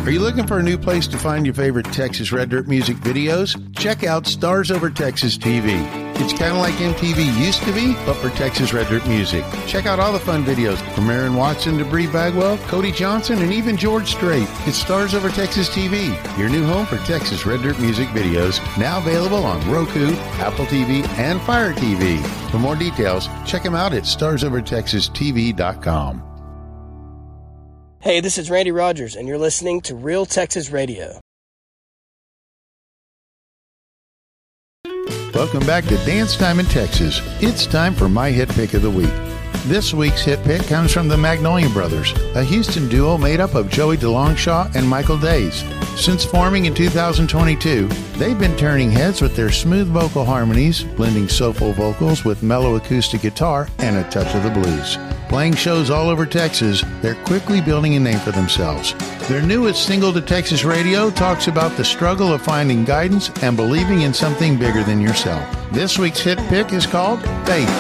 Are you looking for a new place to find your favorite Texas Red Dirt music videos? Check out Stars Over Texas TV. It's kind of like MTV used to be, but for Texas Red Dirt music. Check out all the fun videos from Aaron Watson to Bree Bagwell, Cody Johnson, and even George Strait. It's Stars Over Texas TV, your new home for Texas Red Dirt music videos, now available on Roku, Apple TV, and Fire TV. For more details, check them out at starsovertexastv.com. Hey, this is Randy Rogers, and you're listening to Real Texas Radio. Welcome back to Dance Time in Texas. It's time for my hit pick of the week. This week's hit pick comes from the Magnolia Brothers, a Houston duo made up of Joey DeLongchamp and Michael Days. Since forming in 2022, they've been turning heads with their smooth vocal harmonies, blending soulful vocals with mellow acoustic guitar and a touch of the blues. Playing shows all over Texas, they're quickly building a name for themselves. Their newest single to Texas radio talks about the struggle of finding guidance and believing in something bigger than yourself. This week's hit pick is called Faith.